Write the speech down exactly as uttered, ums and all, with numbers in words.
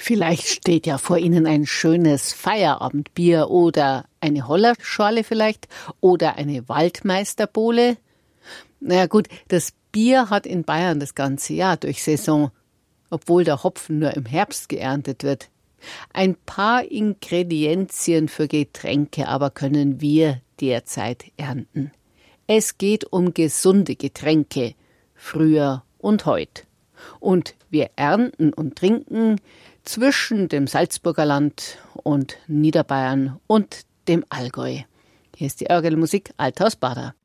Vielleicht steht ja vor Ihnen ein schönes Feierabendbier oder eine Hollerschorle vielleicht oder eine Waldmeisterbowle. Na ja gut, das Bier hat in Bayern das ganze Jahr durch Saison, obwohl der Hopfen nur im Herbst geerntet wird. Ein paar Ingredienzien für Getränke aber können wir derzeit ernten. Es geht um gesunde Getränke, früher und heut. Und wir ernten und trinken zwischen dem Salzburger Land und Niederbayern und dem Allgäu. Hier ist die Orgelmusik Althaus Bader.